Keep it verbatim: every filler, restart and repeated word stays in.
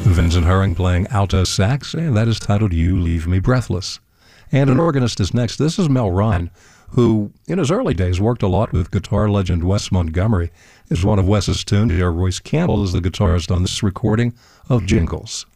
Vincent Herring playing alto sax, and that is titled You Leave Me Breathless. And an organist is next. This is Mel Ryan, who in his early days worked a lot with guitar legend Wes Montgomery. Is one of Wes's tunes. Royce Campbell is the guitarist on this recording of Jingles.